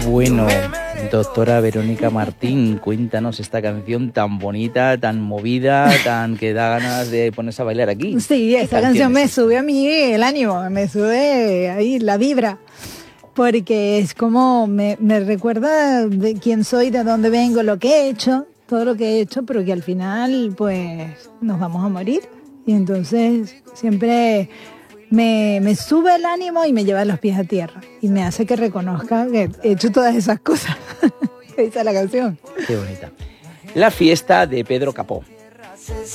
Bueno, doctora Verónica Martín, cuéntanos esta canción tan bonita, tan movida, tan que da ganas de ponerse a bailar aquí. Sí, esta canción me sube a mí el ánimo, me sube ahí la vibra, porque es como, me recuerda de quién soy, de dónde vengo, lo que he hecho, todo lo que he hecho, pero que al final pues nos vamos a morir. Y entonces siempre me sube el ánimo y me lleva los pies a tierra. Y me hace que reconozca que he hecho todas esas cosas que dice la canción. Qué bonita. La fiesta de Pedro Capó.